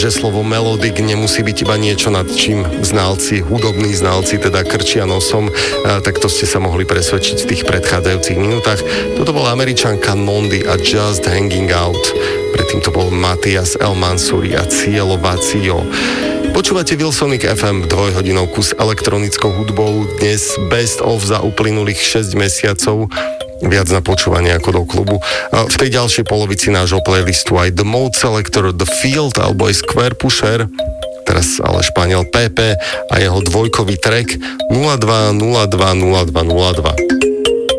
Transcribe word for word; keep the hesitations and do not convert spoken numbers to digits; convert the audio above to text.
že slovo melodic nemusí byť iba niečo, nad čím znalci, hudobní znalci teda krčia nosom, tak to ste sa mohli presvedčiť v tých predchádzajúcich minútach. Toto bola Američanka Mondi a Just Hanging Out. Predtým to bol Matias El Mansuri a Cielo Vacío. Počúvate Wilsonic ef em, dvojhodinovku s elektronickou hudbou, dnes best of za uplynulých šesť mesiacov, viac na počúvanie ako do klubu. V tej ďalšej polovici nášho playlistu aj The Mode Selector, The Field alebo aj Square Pusher, teraz ale Španiel pé pé a jeho dvojkový track nula dva nula dva nula dva nula dva.